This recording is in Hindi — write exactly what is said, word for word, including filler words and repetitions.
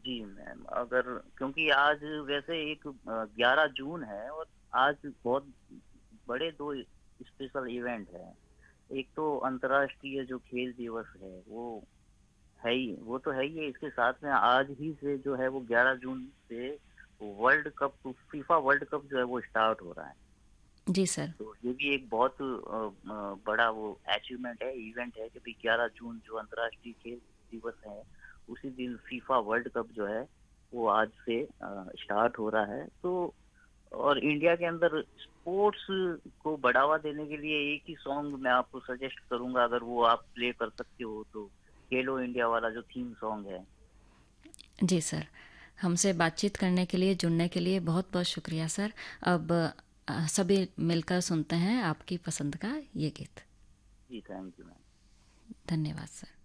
जी मैम, अगर क्योंकि आज वैसे एक ग्यारह जून है और आज बहुत बड़े दो स्पेशल इवेंट है। एक तो अंतर्राष्ट्रीय जो खेल दिवस है वो है ही, वो तो है ही है। इसके साथ में आज ही से जो है वो ग्यारह जून से world cup, FIFA world cup जो है वो स्टार्ट हो रहा है। जी सर। तो ये भी एक बहुत अ, अ, बड़ा वो अचीवमेंट है, इवेंट है कि भाई ग्यारह जून जो अंतर्राष्ट्रीय खेल दिवस है, उसी दिन फीफा वर्ल्ड कप जो है वो आज से स्टार्ट हो रहा है। तो और इंडिया के अंदर स्पोर्ट्स को बढ़ावा देने के लिए एक ही सॉन्ग मैं आपको सजेस्ट करूंगा, अगर वो आप प्ले कर सकते हो तो, खेलो इंडिया वाला जो थीम सॉन्ग है। जी सर, हमसे बातचीत करने के लिए, जुड़ने के लिए बहुत बहुत शुक्रिया सर। अब अ, सभी मिलकर सुनते हैं आपकी पसंद का ये गीत। जी थैंक यू मैम। धन्यवाद सर।